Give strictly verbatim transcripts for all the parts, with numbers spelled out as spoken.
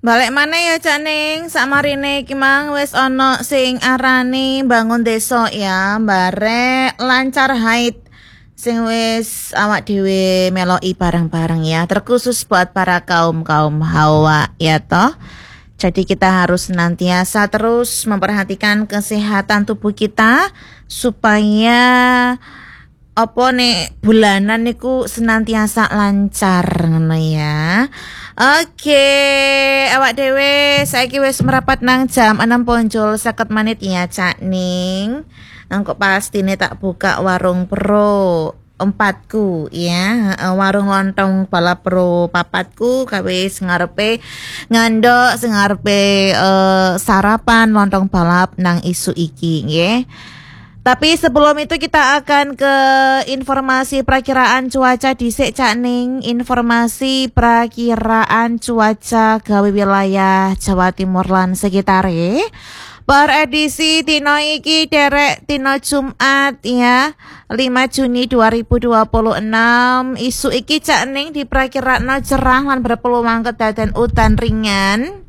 Balik mana ya Cak Ning, sakmarine iki mang wis ana sing arani bangun desa ya, barek lancar haid sing wis awak dhewe meloki bareng-bareng ya, terkhusus buat para kaum-kaum hawa ya toh. Jadi kita harus senantiasa terus memperhatikan kesehatan tubuh kita supaya apa nih bulanan niku senantiasa lancar ngono ya. Oke, awak dewe saiki wis merapat nang jam enam ponjol seket menit ya Cak Ning. Engko pastine tak buka warung pro empatku ya, warung lontong balap pro papatku gawe ngarepe ngandok sing ngarepe uh, sarapan lontong balap nang isu iki nggih. Tapi sebelum itu kita akan ke informasi perakiraan cuaca dhisik Cak Ning. Informasi perakiraan cuaca gawe wilayah Jawa Timur lan sekitare. Per edisi dina iki derek dina Jumat ya, lima Juni dua ribu dua puluh enam. Isu iki Cak Ning diperkirakan cerah lan berpeluang kedaden udan ringan.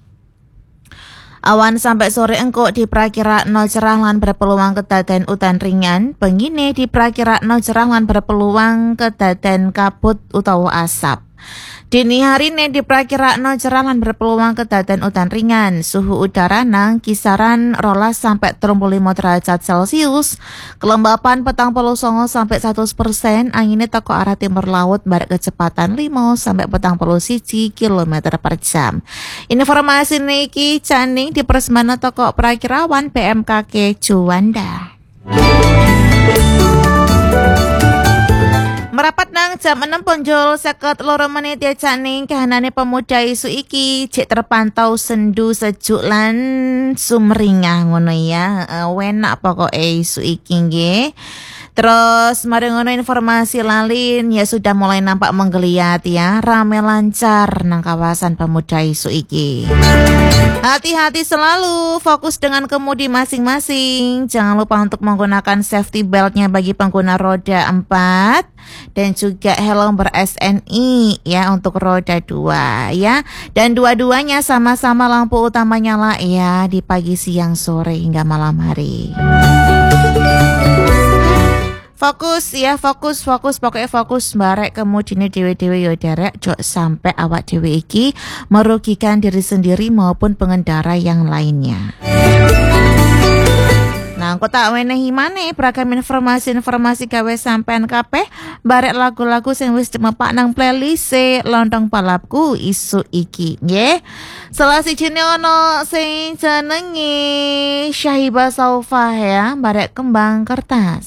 Awan sampai sore engko diperkirakan cerah lan berpeluang kedaden udan ringan. Bengine diperkirakan cerah lan berpeluang kedaden kabut utawa asap. Dini hari ini diperkirakan cerah lan berpeluang kedaden udan ringan. Suhu udara nang kisaran rolas sampai tiga puluh lima derajat Celcius. Kelembapan petang puluh songo sampai seratus persen. Anginnya teko arah timur laut barek kecepatan lima sampai petang puluh siji kilometer per jam. Informasi niki Cak Ning di Persmana toko Prakirawan B M K G Juanda. Merapat nang jam enam ponjol seket loro menit ya Cak Ning. Kahanane pemuda isu iki cek terpantau sendu sejuk lan sumringah ngono ya. Uh, enak pokoke isu iki nggih. Terus mari ngono informasi lalin ya sudah mulai nampak menggeliat ya, rame lancar nang kawasan pemuda isu iki. Hati-hati selalu, fokus dengan kemudi masing-masing. Jangan lupa untuk menggunakan safety beltnya bagi pengguna roda empat dan juga helm ber-S N I ya untuk roda dua ya. Dan dua-duanya sama-sama lampu utama nyala ya di pagi, siang, sore hingga malam hari. Fokus ya, fokus, fokus, pokoknya fokus barek kemudine dewe-dewe yo derek jok sampai awak dewe iki merugikan diri sendiri maupun pengendara yang lainnya. Nah, aku tak wenehi maneh beragam informasi-informasi gawe sampean kabeh barek lagu-lagu sing wis dimepak nang playlist lontong palapku isu iki nggih. Salah sijine ono sing jenenge Syahiba Saufa ya, barek kembang kertas.